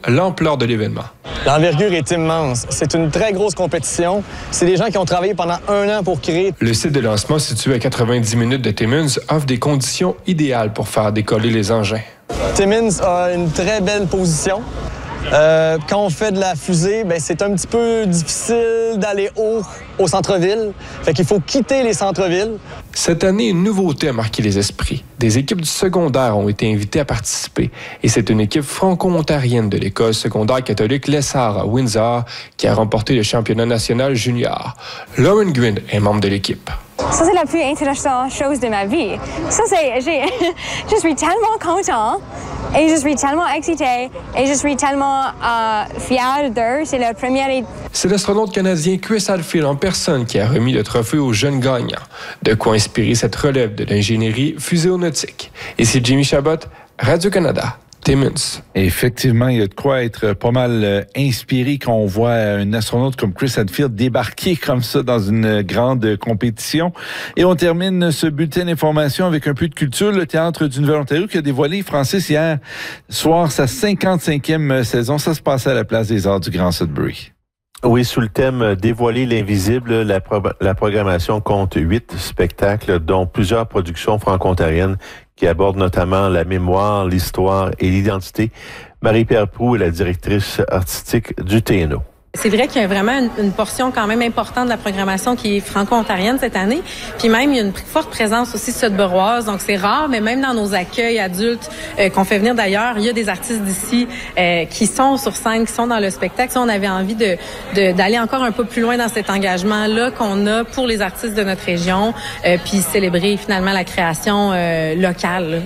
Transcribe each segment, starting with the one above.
l'ampleur de l'événement. L'envergure est immense. C'est une très grosse compétition. C'est des gens qui ont travaillé pendant 1 an pour créer. Le site de lancement, situé à 90 minutes de Timmins, offre des conditions idéales pour faire décoller les engins. Timmins a une très belle position. Quand on fait de la fusée, c'est un petit peu difficile d'aller haut au centre-ville. Fait qu'il faut quitter les centres-villes. Cette année, une nouveauté a marqué les esprits. Des équipes du secondaire ont été invitées à participer. Et c'est une équipe franco-ontarienne de l'école secondaire catholique Lessard à Windsor qui a remporté le championnat national junior. Lauren Gwynn est membre de l'équipe. Ça, c'est la plus intéressante chose de ma vie. Ça, je suis tellement content et je suis tellement excitée et je suis tellement fière d'eux. C'est la première. C'est l'astronaute canadien Chris Hadfield en personne qui a remis le trophée aux jeunes gagnants. De quoi inspirer cette relève de l'ingénierie fuséonautique. Ici Jimmy Chabot, Radio-Canada. Timmins. Effectivement, il y a de quoi être pas mal inspiré quand on voit un astronaute comme Chris Hadfield débarquer comme ça dans une grande compétition. Et on termine ce bulletin d'information avec un peu de culture. Le Théâtre du Nouvel-Ontario qui a dévoilé, Francis, hier soir, sa 55e saison. Ça se passait à la Place des Arts du Grand Sudbury. Oui, sous le thème « Dévoiler l'invisible », la programmation compte 8 spectacles, dont plusieurs productions franco-ontariennes qui abordent notamment la mémoire, l'histoire et l'identité. Marie-Pierre Proulx est la directrice artistique du TNO. C'est vrai qu'il y a vraiment une portion quand même importante de la programmation qui est franco-ontarienne cette année. Puis même, il y a une forte présence aussi sudburoise. Donc, c'est rare, mais même dans nos accueils adultes qu'on fait venir d'ailleurs, il y a des artistes d'ici qui sont sur scène, qui sont dans le spectacle. Si on avait envie d'aller encore un peu plus loin dans cet engagement-là qu'on a pour les artistes de notre région, puis célébrer finalement la création locale.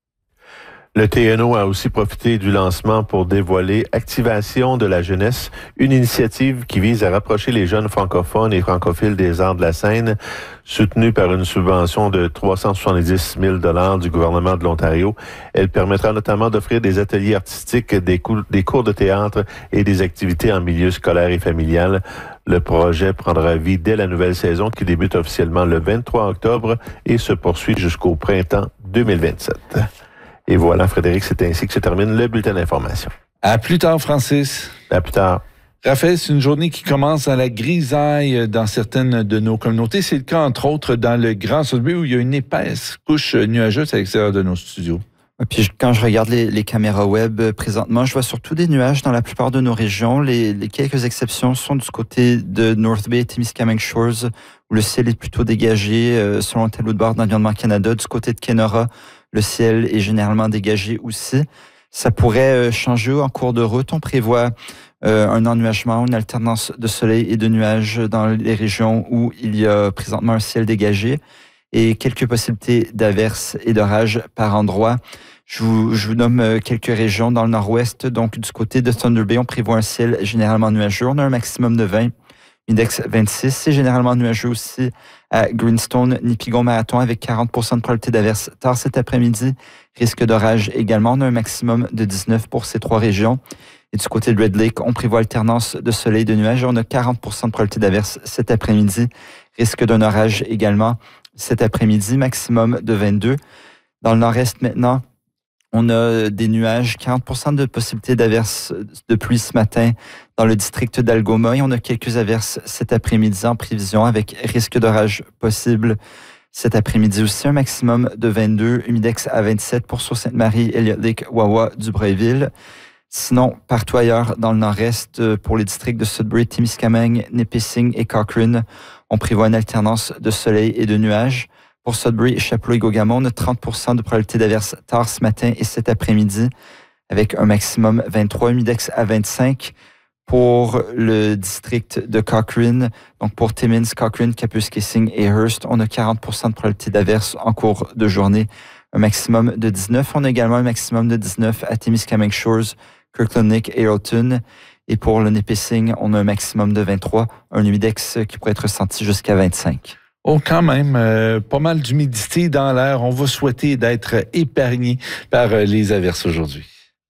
Le TNO a aussi profité du lancement pour dévoiler Activation de la jeunesse, une initiative qui vise à rapprocher les jeunes francophones et francophiles des arts de la scène, soutenue par une subvention de 370 000 du gouvernement de l'Ontario. Elle permettra notamment d'offrir des ateliers artistiques, des cours de théâtre et des activités en milieu scolaire et familial. Le projet prendra vie dès la nouvelle saison qui débute officiellement le 23 octobre et se poursuit jusqu'au printemps 2027. Et voilà, Frédéric, c'est ainsi que se termine le bulletin d'information. À plus tard, Francis. À plus tard. Raphaël, c'est une journée qui commence à la grisaille dans certaines de nos communautés. C'est le cas, entre autres, dans le Grand Sudbury où il y a une épaisse couche nuageuse à l'extérieur de nos studios. Puis quand je regarde les caméras web présentement, je vois surtout des nuages dans la plupart de nos régions. Les quelques exceptions sont du côté de North Bay et Témiscamingue Shores, où le ciel est plutôt dégagé, selon le tableau de bord d'Environnement Canada. Du côté de Kenora, le ciel est généralement dégagé aussi. Ça pourrait changer en cours de route. On prévoit un ennuagement, une alternance de soleil et de nuages dans les régions où il y a présentement un ciel dégagé et quelques possibilités d'averses et d'orages par endroit. Je vous nomme quelques régions dans le nord-ouest. Donc, du côté de Thunder Bay, on prévoit un ciel généralement nuageux. On a un maximum de 20, index 26. C'est généralement nuageux aussi à Greenstone, Nipigon, Marathon, avec 40 de probabilité d'averse tard cet après-midi. Risque d'orage également. On a un maximum de 19 pour ces 3 régions. Et du côté de Red Lake, on prévoit alternance de soleil et de nuages. On a 40 de probabilité d'averse cet après-midi. Risque d'un orage également cet après-midi, maximum de 22. Dans le nord-est maintenant, on a des nuages, 40 de possibilité d'averse de pluie ce matin dans le district d'Algoma et on a quelques averses cet après-midi en prévision avec risque d'orage possible cet après-midi aussi. Un maximum de 22, humidex à 27 pour Sault-Sainte-Marie, Elliott Lake, Wawa, Dubreuilville. Sinon, partout ailleurs dans le nord-est, pour les districts de Sudbury, Témiscamingue, Nipissing et Cochrane, on prévoit une alternance de soleil et de nuages. Pour Sudbury, Chapleau et Gaugamont, on a 30 de probabilité d'averse tard ce matin et cet après-midi, avec un maximum 23, humidex à 25. Pour le district de Cochrane, donc pour Timmins, Cochrane, Kapuskasing et Hearst, on a 40 de probabilité d'averse en cours de journée, un maximum de 19. On a également un maximum de 19 à Témiscamingue Shores, Kirkland Lake et Hilton. Et pour le Nipissing, on a un maximum de 23, un humidex qui pourrait être ressenti jusqu'à 25. Oh, quand même, pas mal d'humidité dans l'air. On va souhaiter d'être épargné par les averses aujourd'hui.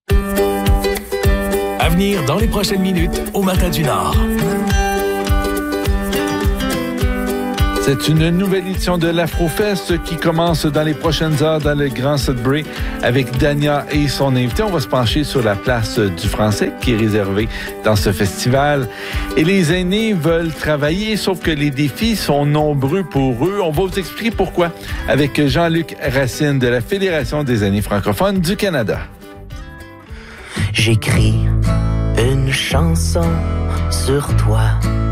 À venir dans les prochaines minutes au Matin du Nord. C'est une nouvelle édition de l'Afrofest qui commence dans les prochaines heures dans le Grand Sudbury avec Dania et son invité. On va se pencher sur la place du français qui est réservée dans ce festival. Et les aînés veulent travailler, sauf que les défis sont nombreux pour eux. On va vous expliquer pourquoi avec Jean-Luc Racine de la Fédération des aînés francophones du Canada. J'écris une chanson sur toi.